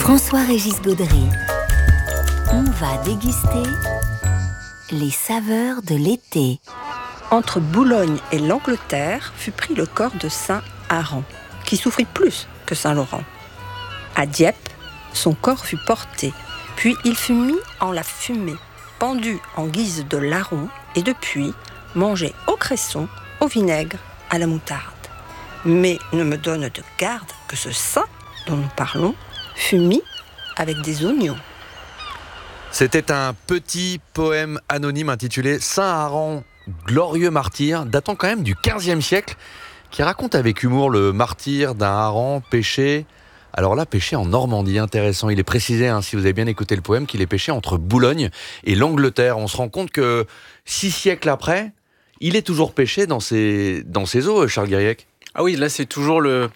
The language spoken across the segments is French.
François-Régis Gaudry. On va déguster les saveurs de l'été. Entre Boulogne et l'Angleterre fut pris le corps de saint Haran, qui souffrit plus que saint Laurent. À Dieppe, son corps fut porté, puis il fut mis en la fumée, pendu en guise de larron, et depuis, mangé au cresson, au vinaigre, à la moutarde. Mais ne me donne de garde que ce saint dont nous parlons fut mis avec des oignons. C'était un petit poème anonyme intitulé Saint Haran, glorieux martyr, datant quand même du XVe siècle, qui raconte avec humour le martyre d'un hareng pêché. Alors là, pêché en Normandie, intéressant. Il est précisé, si vous avez bien écouté le poème, qu'il est pêché entre Boulogne et l'Angleterre. On se rend compte que 6 siècles après, il est toujours pêché dans ces eaux, Charles Guiriec. Ah oui, là c'est toujours le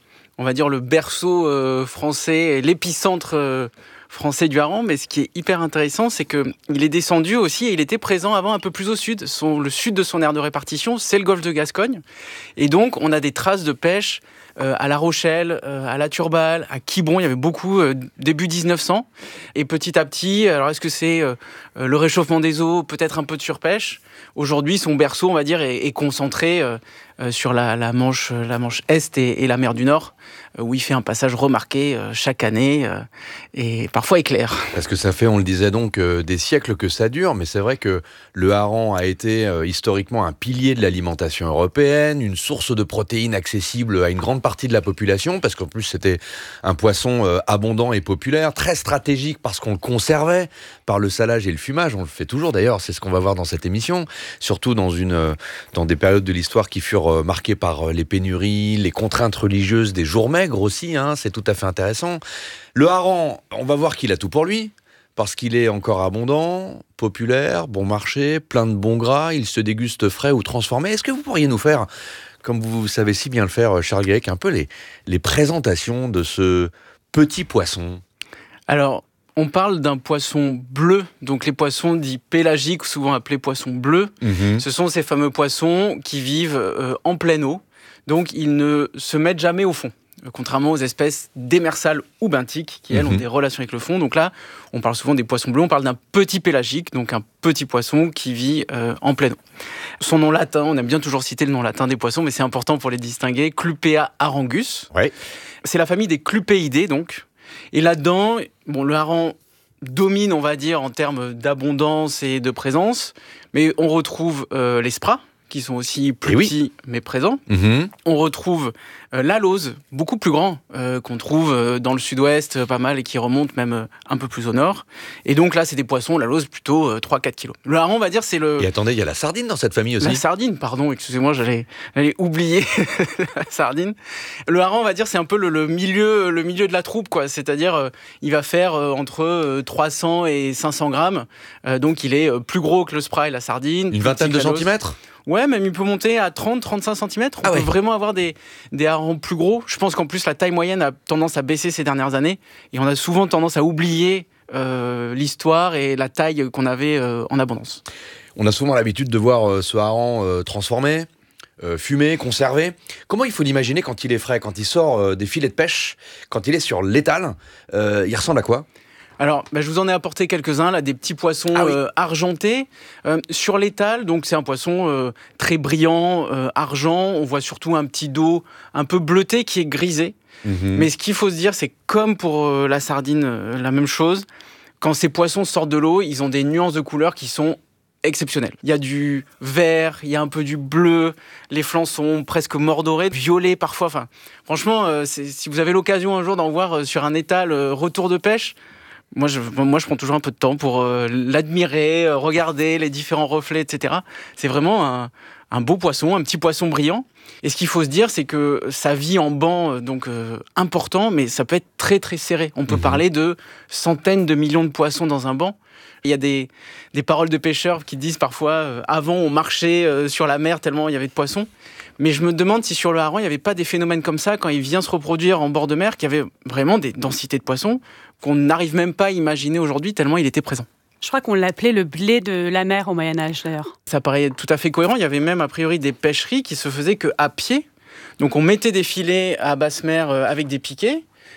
berceau français, l'épicentre français du hareng. Mais ce qui est hyper intéressant, c'est qu'il est descendu aussi et il était présent avant un peu plus au sud. Le sud de son aire de répartition, c'est le golfe de Gascogne. Et donc, on a des traces de pêche à La Rochelle, à La Turballe, à Quiberon. Il y avait beaucoup début 1900. Et petit à petit, alors est-ce que c'est le réchauffement des eaux, peut-être un peu de surpêche? Aujourd'hui, son berceau, on va dire, est concentré sur la Manche Est et la mer du Nord, où il fait un passage remarqué chaque année et parfois éclair. Parce que ça fait, on le disait donc, des siècles que ça dure, mais c'est vrai que le hareng a été historiquement un pilier de l'alimentation européenne, une source de protéines accessible à une grande partie de la population, parce qu'en plus c'était un poisson abondant et populaire, très stratégique parce qu'on le conservait par le salage et le fumage. On le fait toujours d'ailleurs, c'est ce qu'on va voir dans cette émission, surtout dans des périodes de l'histoire qui furent marquées par les pénuries, les contraintes religieuses des jours maigres aussi, c'est tout à fait intéressant. Le hareng, on va voir qu'il a tout pour lui, parce qu'il est encore abondant, populaire, bon marché, plein de bons gras, il se déguste frais ou transformé. Est-ce que vous pourriez nous faire, comme vous savez si bien le faire, Charles Guiriec, un peu les présentations de ce petit poisson? Alors, on parle d'un poisson bleu, donc les poissons dits pélagiques, souvent appelés poissons bleus. Ce sont ces fameux poissons qui vivent en pleine eau, donc ils ne se mettent jamais au fond, contrairement aux espèces démersales ou benthiques qui, elles, ont des relations avec le fond. Donc là, on parle souvent des poissons bleus, on parle d'un petit pélagique, donc un petit poisson qui vit en pleine eau. Son nom latin, on aime bien toujours citer le nom latin des poissons, mais c'est important pour les distinguer, Clupea harengus. Ouais. C'est la famille des clupéidés, donc. Et là-dedans, le hareng domine, on va dire, en termes d'abondance et de présence, mais on retrouve les spras, qui sont aussi plus petits, mais présents. On retrouve l'alose, beaucoup plus grand, qu'on trouve dans le sud-ouest pas mal et qui remonte même un peu plus au nord. Et donc là, c'est des poissons, l'alose, plutôt 3-4 kilos. Le hareng, on va dire, c'est le... Et attendez, il y a la sardine dans cette famille aussi. La sardine, pardon, excusez-moi, j'allais oublier la sardine. Le hareng, on va dire, c'est un peu le milieu de la troupe, quoi. C'est-à-dire, il va faire entre 300 et 500 grammes. Donc, il est plus gros que le spray et la sardine. Une vingtaine de centimètres? Ouais, même il peut monter à 30-35 cm. On peut vraiment avoir des harengs plus gros. Je pense qu'en plus, la taille moyenne a tendance à baisser ces dernières années. Et on a souvent tendance à oublier l'histoire et la taille qu'on avait en abondance. On a souvent l'habitude de voir ce hareng transformé, fumé, conservé. Comment il faut l'imaginer quand il est frais, quand il sort des filets de pêche, quand il est sur l'étal? Il ressemble à quoi? Alors, je vous en ai apporté quelques-uns, là, des petits poissons argentés. Sur l'étal, donc c'est un poisson très brillant, argent. On voit surtout un petit dos un peu bleuté qui est grisé. Mais ce qu'il faut se dire, c'est comme pour la sardine, la même chose. Quand ces poissons sortent de l'eau, ils ont des nuances de couleurs qui sont exceptionnelles. Il y a du vert, il y a un peu du bleu, les flancs sont presque mordorés, violets parfois. Enfin, franchement, si vous avez l'occasion un jour d'en voir sur un étal retour de pêche, Moi, je prends toujours un peu de temps pour l'admirer, regarder les différents reflets, etc. C'est vraiment un beau poisson, un petit poisson brillant. Et ce qu'il faut se dire, c'est que ça vit en banc important, mais ça peut être très, très serré. On peut parler de centaines de millions de poissons dans un banc. Il y a des paroles de pêcheurs qui disent parfois avant, on marchait sur la mer tellement il y avait de poissons. Mais je me demande si sur le hareng, il n'y avait pas des phénomènes comme ça quand il vient se reproduire en bord de mer, qu'il y avait vraiment des densités de poissons qu'on n'arrive même pas à imaginer aujourd'hui tellement il était présent. Je crois qu'on l'appelait le blé de la mer au Moyen-Âge d'ailleurs. Ça paraît tout à fait cohérent. Il y avait même a priori des pêcheries qui se faisaient qu'à pied. Donc on mettait des filets à basse mer avec des piquets.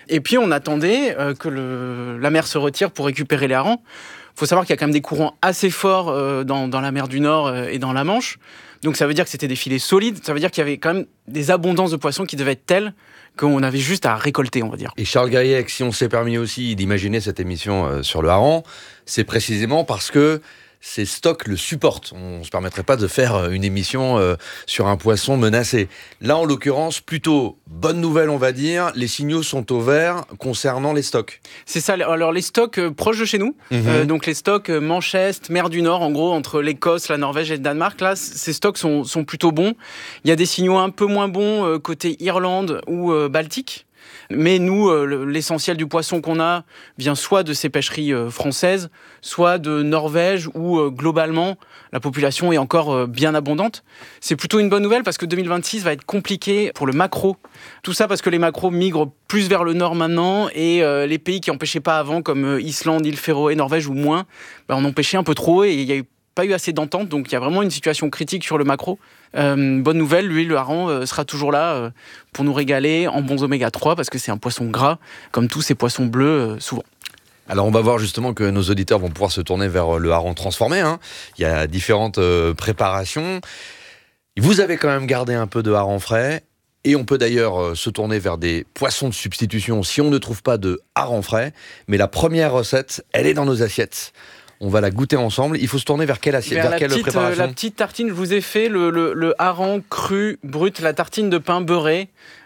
Et puis on attendait que la mer se retire pour récupérer les harengs. Il faut savoir qu'il y a quand même des courants assez forts dans la mer du Nord et dans la Manche. Donc ça veut dire que c'était des filets solides, ça veut dire qu'il y avait quand même des abondances de poissons qui devaient être telles qu'on avait juste à récolter, on va dire. Et Charles Gaillac, si on s'est permis aussi d'imaginer cette émission sur le hareng, c'est précisément parce que ces stocks le supportent. On ne se permettrait pas de faire une émission sur un poisson menacé. Là, en l'occurrence, plutôt bonne nouvelle, on va dire, les signaux sont au vert concernant les stocks. C'est ça, alors les stocks proches de chez nous, donc les stocks Manche-Est, mer du Nord, en gros, entre l'Écosse, la Norvège et le Danemark, là, ces stocks sont plutôt bons. Il y a des signaux un peu moins bons côté Irlande ou Baltique. Mais nous, l'essentiel du poisson qu'on a vient soit de ces pêcheries françaises, soit de Norvège, où globalement, la population est encore bien abondante. C'est plutôt une bonne nouvelle parce que 2026 va être compliqué pour le maquereau. Tout ça parce que les maquereaux migrent plus vers le nord maintenant et les pays qui n'en pêchaient pas avant, comme Islande, îles Féroé, Norvège ou moins, en ont pêché un peu trop et il n'y a pas eu assez d'entente. Donc il y a vraiment une situation critique sur le maquereau. Bonne nouvelle, lui, le hareng sera toujours là pour nous régaler en bons oméga 3 parce que c'est un poisson gras, comme tous ces poissons bleus souvent. Alors on va voir justement que nos auditeurs vont pouvoir se tourner vers le hareng transformé. Il y a différentes préparations. Vous avez quand même gardé un peu de hareng frais. Et on peut d'ailleurs se tourner vers des poissons de substitution si on ne trouve pas de hareng frais. Mais la première recette, elle est dans nos assiettes. On va la goûter ensemble. Il faut se tourner vers quelle assiette, vers quelle préparation ? La petite tartine, je vous ai fait le hareng cru, brut, la tartine de pain beurré.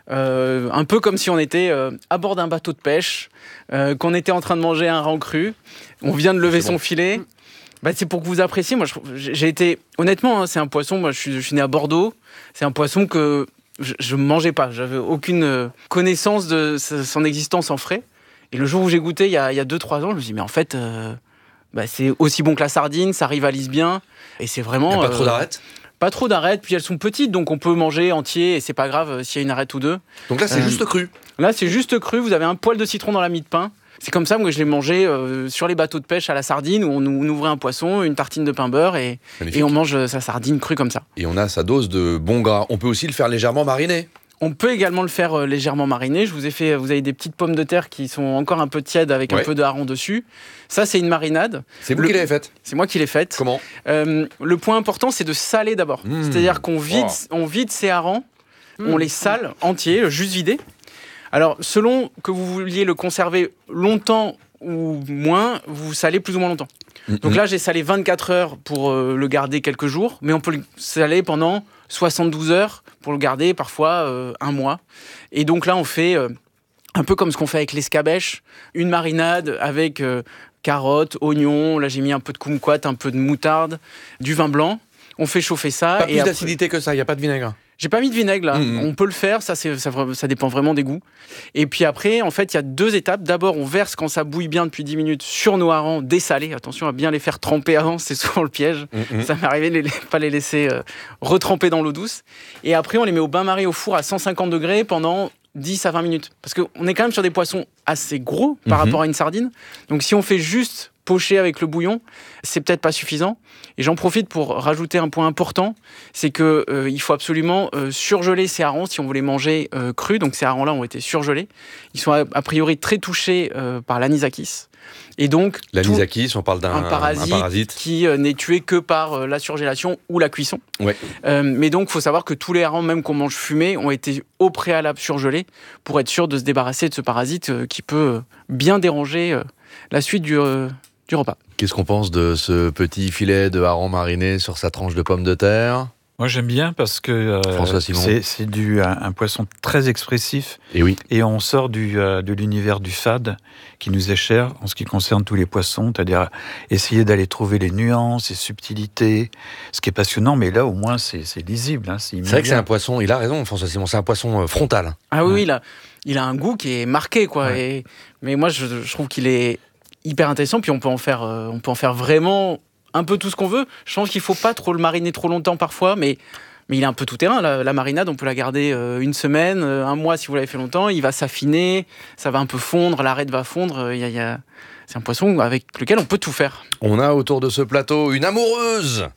Un peu comme si on était à bord d'un bateau de pêche, qu'on était en train de manger un hareng cru. On vient de lever son filet. C'est pour que vous appréciez. Moi, j'ai été... Honnêtement, c'est un poisson, moi je suis né à Bordeaux. C'est un poisson que je ne mangeais pas. J'avais aucune connaissance de son existence en frais. Et le jour où j'ai goûté, il y a 2-3 ans, je me suis dit, mais en fait... c'est aussi bon que la sardine, ça rivalise bien. Et c'est vraiment... Il n'y a pas trop d'arêtes ? Pas trop d'arêtes, puis elles sont petites, donc on peut manger entier, et c'est pas grave s'il y a une arête ou deux. Donc là, c'est juste cru ? Là, c'est juste cru, vous avez un poil de citron dans la mie de pain. C'est comme ça que je l'ai mangé sur les bateaux de pêche à la sardine, où on ouvrait un poisson, une tartine de pain beurre, et on mange sa sardine crue comme ça. Et on a sa dose de bon gras. On peut aussi le faire légèrement mariner ? On peut également le faire légèrement mariner. Vous avez des petites pommes de terre qui sont encore un peu tièdes avec un peu de hareng dessus. Ça, c'est une marinade. C'est vous qui l'avez faite ? C'est moi qui l'ai faite. Comment ? Le point important, c'est de saler d'abord. C'est-à-dire qu'on vide ces harengs, on les sale entiers, juste vidés. Alors, selon que vous vouliez le conserver longtemps ou moins, vous salez plus ou moins longtemps. Donc là, j'ai salé 24 heures pour le garder quelques jours, mais on peut le saler pendant 72 heures pour le garder parfois un mois. Et donc là, on fait un peu comme ce qu'on fait avec l'escabèche, une marinade avec carottes, oignons, là j'ai mis un peu de kumquat, un peu de moutarde, du vin blanc. On fait chauffer ça. Pas plus d'acidité que ça, il n'y a pas de vinaigre ? J'ai pas mis de vinaigre là, on peut le faire, ça dépend vraiment des goûts. Et puis après, en fait, il y a 2 étapes. D'abord, on verse quand ça bouille bien depuis 10 minutes sur nos harengs dessalés. Attention à bien les faire tremper avant, c'est souvent le piège. Ça m'est arrivé de pas les laisser retremper dans l'eau douce. Et après, on les met au bain-marie au four à 150 degrés pendant 10 à 20 minutes. Parce qu'on est quand même sur des poissons assez gros par rapport à une sardine. Donc si on fait juste pocher avec le bouillon, c'est peut-être pas suffisant. Et j'en profite pour rajouter un point important, c'est que il faut absolument surgeler ces harengs si on veut les manger crus. Donc ces harengs-là ont été surgelés. Ils sont a priori très touchés par l'anisakis. Et donc l'anisakis, on parle d'un parasite qui n'est tué que par la surgélation ou la cuisson. Ouais. Mais donc, il faut savoir que tous les harengs, même qu'on mange fumés, ont été au préalable surgelés pour être sûr de se débarrasser de ce parasite qui peut bien déranger la suite du repas. Qu'est-ce qu'on pense de ce petit filet de hareng mariné sur sa tranche de pommes de terre ? Moi, j'aime bien parce que c'est un poisson très expressif. Et oui. Et on sort de l'univers du fade qui nous est cher en ce qui concerne tous les poissons, c'est-à-dire essayer d'aller trouver les nuances, les subtilités, ce qui est passionnant. Mais là, au moins, c'est lisible. C'est vrai que c'est un poisson. Il a raison, François Simon. C'est un poisson frontal. Ah oui, il a un goût qui est marqué, quoi. Ouais. Mais moi, je trouve qu'il est hyper intéressant. Puis on peut en faire vraiment un peu tout ce qu'on veut. Je pense qu'il faut pas trop le mariner trop longtemps parfois, mais il est un peu tout terrain. La marinade, on peut la garder une semaine, un mois si vous l'avez fait longtemps. Il va s'affiner, ça va un peu fondre, l'arête va fondre. C'est un poisson avec lequel on peut tout faire. On a autour de ce plateau une amoureuse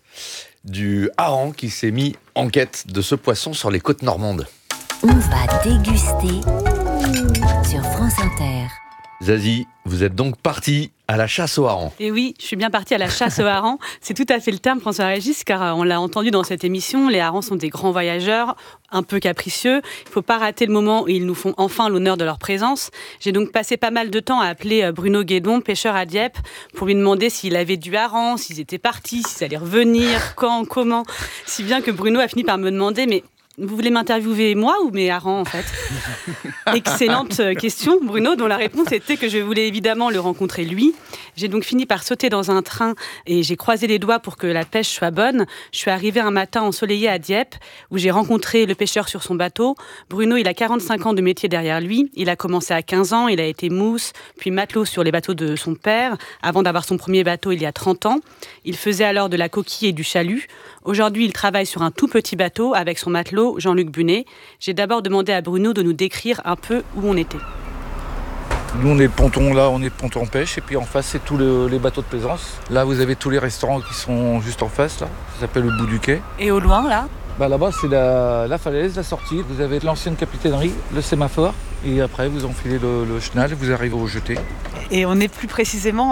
du hareng qui s'est mis en quête de ce poisson sur les côtes normandes. On va déguster sur France Inter. Zazie, vous êtes donc partie à la chasse aux harengs. Et oui, je suis bien partie à la chasse aux harengs. C'est tout à fait le terme, François-Régis, car on l'a entendu dans cette émission, les harengs sont des grands voyageurs, un peu capricieux. Il ne faut pas rater le moment où ils nous font enfin l'honneur de leur présence. J'ai donc passé pas mal de temps à appeler Bruno Guédon, pêcheur à Dieppe, pour lui demander s'il avait du hareng, s'ils étaient partis, s'ils allaient revenir, quand, comment. Si bien que Bruno a fini par me demander, mais vous voulez m'interviewer moi ou mes harengs en fait? Excellente question, Bruno, dont la réponse était que je voulais évidemment le rencontrer lui. J'ai donc fini par sauter dans un train et j'ai croisé les doigts pour que la pêche soit bonne. Je suis arrivée un matin ensoleillé à Dieppe où j'ai rencontré le pêcheur sur son bateau. Bruno, il a 45 ans de métier derrière lui. Il a commencé à 15 ans, il a été mousse, puis matelot sur les bateaux de son père, avant d'avoir son premier bateau il y a 30 ans. Il faisait alors de la coquille et du chalut. Aujourd'hui, il travaille sur un tout petit bateau avec son matelot Jean-Luc Bunet. J'ai d'abord demandé à Bruno de nous décrire un peu où on était. Nous, on est le ponton là, on est le ponton pêche, et puis en face, c'est tous les bateaux de plaisance. Là, vous avez tous les restaurants qui sont juste en face, là. Ça s'appelle le bout du quai. Et au loin, là? Là-bas, c'est la falaise, la sortie. Vous avez l'ancienne capitainerie, le sémaphore, et après, vous enfilez le chenal, vous arrivez au jeté. Et on est plus précisément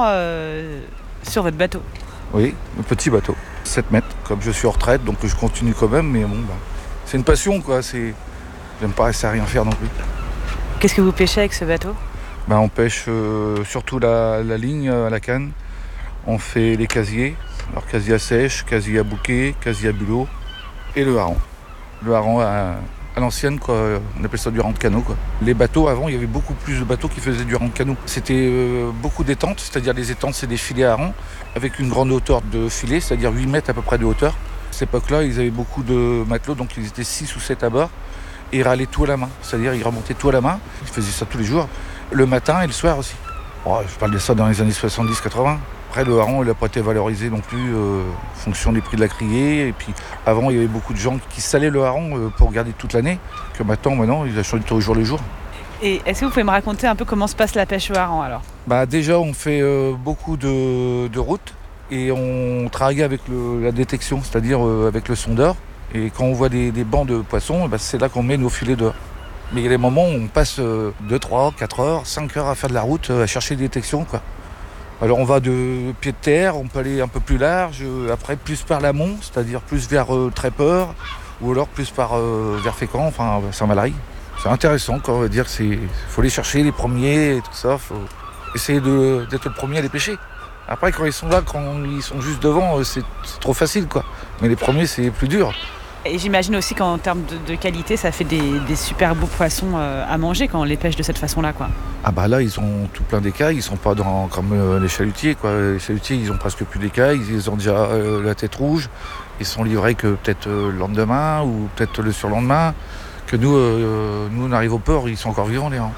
sur votre bateau? Oui, le petit bateau, 7 mètres. Comme je suis en retraite, donc je continue quand même, mais bon, c'est une passion, quoi. J'aime pas rester à rien faire non plus. Qu'est-ce que vous pêchez avec ce bateau? On pêche surtout la ligne à la canne. On fait les casiers, alors casier à sèche, casier à bouquet, casier à bulot, et le hareng. Le hareng à l'ancienne, quoi. On appelle ça du hareng de canot, quoi. Les bateaux, avant, il y avait beaucoup plus de bateaux qui faisaient du hareng de canot. C'était beaucoup d'étentes, c'est-à-dire les étentes, c'est des filets à hareng, avec une grande hauteur de filet, c'est-à-dire 8 mètres à peu près de hauteur. À cette époque-là, ils avaient beaucoup de matelots, donc ils étaient 6 ou 7 à bord, et ils râlaient tout à la main, c'est-à-dire ils remontaient tout à la main. Ils faisaient ça tous les jours, le matin et le soir aussi. Je parle de ça dans les années 70-80. Après, le hareng, il n'a pas été valorisé non plus en fonction des prix de la criée. Et puis, avant, il y avait beaucoup de gens qui salaient le hareng pour garder toute l'année. Que maintenant, ils achètent au jour le jour. Et est-ce que vous pouvez me raconter un peu comment se passe la pêche au hareng alors? Déjà, on fait beaucoup de routes et on travaille avec la détection, c'est-à-dire avec le sondeur. Et quand on voit des bancs de poissons, c'est là qu'on met nos filets dehors. Mais il y a des moments où on passe 2, 3, 4 heures, 5 heures à faire de la route, à chercher des détections, quoi. Alors on va de pied de terre, on peut aller un peu plus large, après plus par l'amont, c'est-à-dire plus vers Tréport, ou alors plus vers Fécamp, enfin Saint-Valery. C'est intéressant, quoi, on va dire, faut les chercher, les premiers et tout ça, faut essayer d'être le premier à les pêcher. Après, quand ils sont là, quand ils sont juste devant, c'est trop facile, quoi. Mais les premiers, c'est plus dur. Et j'imagine aussi qu'en termes de qualité, ça fait des super beaux poissons à manger quand on les pêche de cette façon-là, quoi. Là, ils ont tout plein d'écailles, ils sont pas comme les chalutiers, quoi. Les chalutiers, ils ont presque plus d'écailles, ils ont déjà la tête rouge. Ils sont livrés que peut-être le lendemain ou peut-être le surlendemain. Que nous, on arrive au port, ils sont encore vivants, les harengs.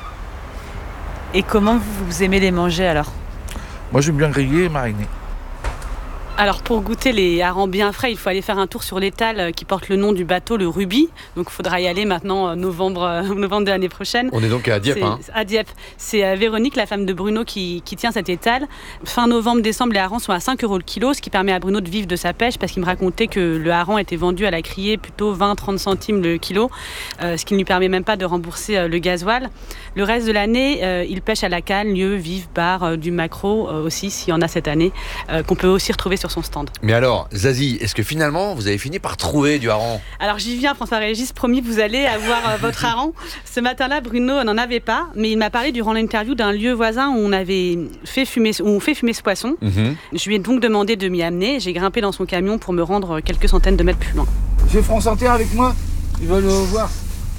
Et comment vous aimez les manger, alors? Moi, j'aime bien griller et mariner. Alors pour goûter les harengs bien frais, il faut aller faire un tour sur l'étal qui porte le nom du bateau, le Ruby. Donc il faudra y aller maintenant novembre de l'année prochaine. On est donc à Dieppe. À Dieppe. C'est Véronique, la femme de Bruno, qui tient cet étal. Fin novembre-décembre, les harengs sont à 5 € le kilo, ce qui permet à Bruno de vivre de sa pêche parce qu'il me racontait que le hareng était vendu à la criée plutôt 20-30 centimes le kilo, ce qui ne lui permet même pas de rembourser le gasoil. Le reste de l'année, il pêche à la canne, lieu, vif, bar, du maquereau aussi, s'il y en a cette année, qu'on peut aussi retrouver sur son stand. Mais alors, Zazie, est-ce que finalement vous avez fini par trouver du hareng? Alors j'y viens, François-Régis, promis, vous allez avoir votre hareng. Ce matin-là, Bruno n'en avait pas, mais il m'a parlé durant l'interview d'un lieu voisin où on fait fumer ce poisson. Je lui ai donc demandé de m'y amener. J'ai grimpé dans son camion pour me rendre quelques centaines de mètres plus loin. J'ai France Inter avec moi, ils veulent le voir.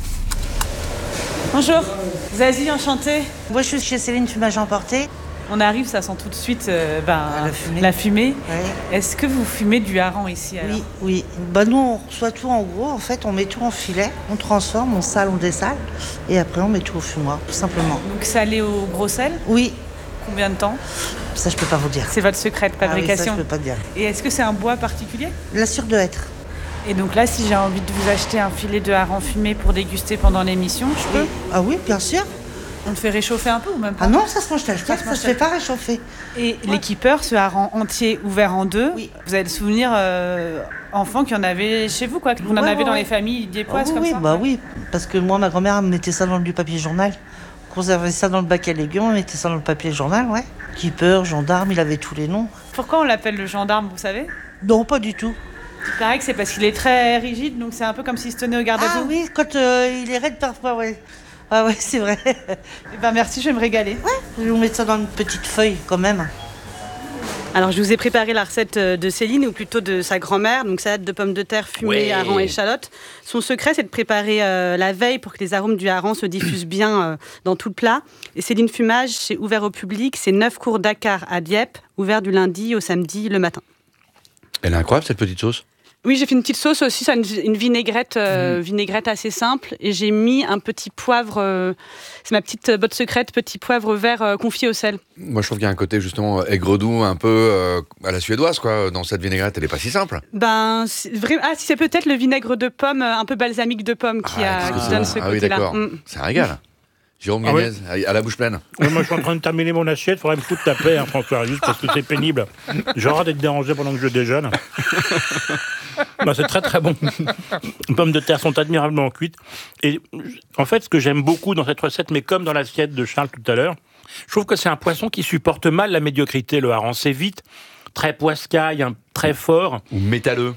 Bonjour, Zazie, enchantée. Moi, je suis chez Céline Fumage Emporté. On arrive, ça sent tout de suite la fumée. Ouais. Est-ce que vous fumez du hareng ici alors? Oui. Nous, on reçoit tout en gros. En fait, on met tout en filet, on transforme, on sale, on dessale. Et après, on met tout au fumoir, tout simplement. Donc salé au gros sel? Oui. Combien de temps? Ça, je peux pas vous dire. C'est votre secret de fabrication? Ça, je peux pas dire. Et est-ce que c'est un bois particulier? La sûre de hêtre. Et donc là, si j'ai envie de vous acheter un filet de hareng fumé pour déguster pendant l'émission, je peux? Ah oui, bien sûr. On le fait réchauffer un peu ou même pas? Ah non, ça se mange tel quel, ça se fait pas réchauffer. Et les keepers, ce hareng entier ouvert en deux, vous avez le souvenir enfant qu'il y en avait chez vous, quoi, que vous en avez dans les familles diepoises comme ça? Oui, parce que moi, ma grand-mère me mettait ça dans du papier journal conservait ça dans le bac à légumes, on mettait ça dans le papier journal, ouais. Keeper, gendarme, il avait tous les noms. Pourquoi on l'appelle le gendarme, vous savez? Non, pas du tout. Il paraît que c'est parce qu'il est très rigide, donc c'est un peu comme s'il se tenait au garde-à-vous. Ah oui, quand il est raide parfois, ouais. Ah ouais, c'est vrai. Eh ben merci, je vais me régaler. Ouais, je vais vous mettre ça dans une petite feuille quand même. Alors, je vous ai préparé la recette de Céline, ou plutôt de sa grand-mère, donc salade de pommes de terre fumée, hareng et échalote. Son secret, c'est de préparer la veille pour que les arômes du hareng se diffusent bien dans tout le plat. Et Céline Fumage, c'est ouvert au public, c'est 9 cours Dakar à Dieppe, ouvert du lundi au samedi le matin. Elle est incroyable, cette petite sauce. Oui, j'ai fait une petite sauce aussi, ça, une vinaigrette, vinaigrette assez simple. Et j'ai mis un petit poivre, c'est ma petite botte secrète, petit poivre vert confit au sel. Moi, je trouve qu'il y a un côté justement aigre-doux, un peu à la suédoise, quoi. Dans cette vinaigrette, elle n'est pas si simple. Si c'est peut-être le vinaigre de pomme, un peu balsamique de pomme qui donne ce côté-là. Ah oui, d'accord. C'est un régal. Jérôme Gagnez, à la bouche pleine. Moi, je suis en train de terminer mon assiette. Il faudrait me foutre ta paix, François, juste parce que c'est pénible. J'ai hâte d'être dérangé pendant que je déjeune. C'est très très bon. Les pommes de terre sont admirablement cuites. Et en fait, ce que j'aime beaucoup dans cette recette, mais comme dans l'assiette de Charles tout à l'heure, je trouve que c'est un poisson qui supporte mal la médiocrité. Le hareng, c'est vite, très poiscaille, très fort. Ou métalleux.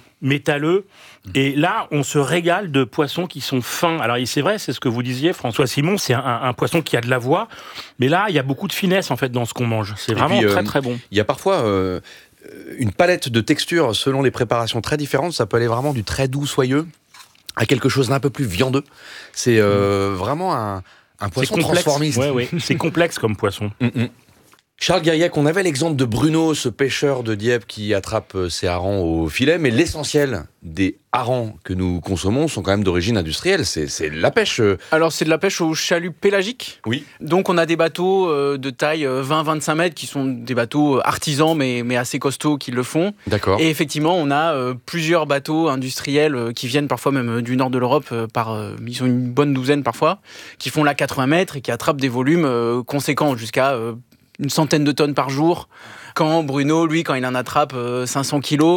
Et là, on se régale de poissons qui sont fins. Alors, c'est vrai, c'est ce que vous disiez, François Simon, c'est un poisson qui a de la voix. Mais là, il y a beaucoup de finesse, en fait, dans ce qu'on mange. C'est vraiment très, très bon. Il y a parfois une palette de textures selon les préparations très différentes. Ça peut aller vraiment du très doux, soyeux, à quelque chose d'un peu plus viandeux. C'est vraiment un poisson transformiste. Oui, c'est complexe comme poisson. Charles Guiriac, on avait l'exemple de Bruno, ce pêcheur de Dieppe qui attrape ses harengs au filet, mais l'essentiel des harengs que nous consommons sont quand même d'origine industrielle, c'est de la pêche. Alors c'est de la pêche au chalut pélagique. Oui. Donc on a des bateaux de taille 20-25 mètres qui sont des bateaux artisans mais assez costauds qui le font. D'accord. Et effectivement on a plusieurs bateaux industriels qui viennent parfois même du nord de l'Europe, ils sont une bonne douzaine parfois, qui font là 80 mètres et qui attrapent des volumes conséquents jusqu'à une centaine de tonnes par jour. Quand Bruno, lui, quand il en attrape 500 kilos,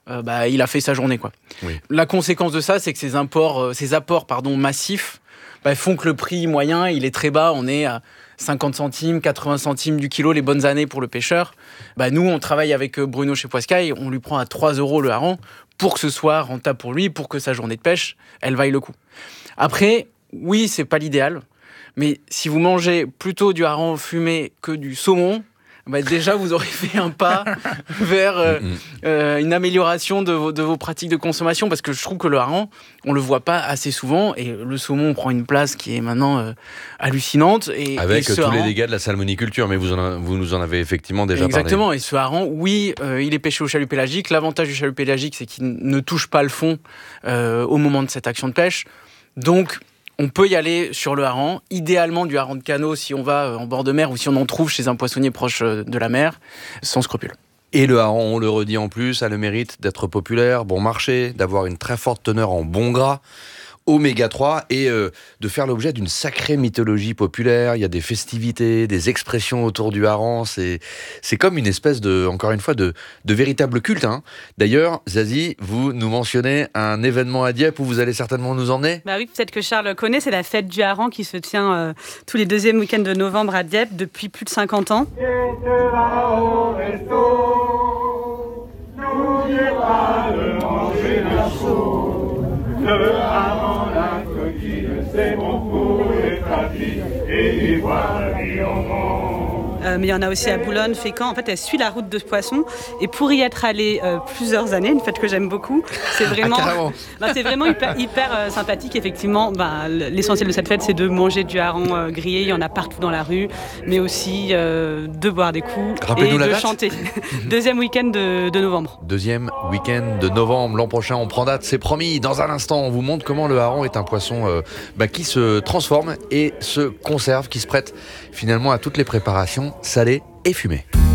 il a fait sa journée, quoi. Oui. La conséquence de ça, c'est que ces apports massifs font que le prix moyen, il est très bas. On est à 50 centimes, 80 centimes du kilo, les bonnes années pour le pêcheur. Nous, on travaille avec Bruno chez Poiscaille, on lui prend à 3 € le hareng pour que ce soit rentable pour lui, pour que sa journée de pêche, elle vaille le coup. Après, oui, c'est pas l'idéal. Mais si vous mangez plutôt du hareng fumé que du saumon, déjà vous aurez fait un pas vers une amélioration de vos pratiques de consommation, parce que je trouve que le hareng, on le voit pas assez souvent, et le saumon prend une place qui est maintenant hallucinante. Avec tous les dégâts de la salmoniculture, mais vous nous en avez effectivement déjà parlé. Exactement, et ce hareng, oui, il est pêché au chalut pélagique. L'avantage du chalut pélagique, c'est qu'il ne touche pas le fond au moment de cette action de pêche. Donc, on peut y aller sur le hareng, idéalement du hareng de canot si on va en bord de mer ou si on en trouve chez un poissonnier proche de la mer, sans scrupule. Et le hareng, on le redit en plus, a le mérite d'être populaire, bon marché, d'avoir une très forte teneur en bon gras, oméga 3 et de faire l'objet d'une sacrée mythologie populaire. Il y a des festivités, des expressions autour du hareng. C'est comme une espèce encore une fois, de véritable culte. D'ailleurs, Zazie, vous nous mentionnez un événement à Dieppe où vous allez certainement nous emmener. Oui, peut-être que Charles connaît, c'est la fête du hareng qui se tient tous les deuxièmes week-ends de novembre à Dieppe depuis plus de 50 ans. Le hareng, la coquille, c'est bon pour les trafics et y voir la vie en grand. Mais il y en a aussi à Boulogne, Fécamp. En fait, elle suit la route de Poisson. Et pour y être allée plusieurs années, une fête que j'aime beaucoup, c'est vraiment, c'est vraiment hyper sympathique. Effectivement, l'essentiel de cette fête, c'est de manger du hareng grillé. Il y en a partout dans la rue, mais aussi de boire des coups et de chanter. Deuxième week-end de novembre. Deuxième week-end de novembre. L'an prochain, on prend date, c'est promis. Dans un instant, on vous montre comment le hareng est un poisson qui se transforme et se conserve, qui se prête finalement à toutes les préparations salées et fumées.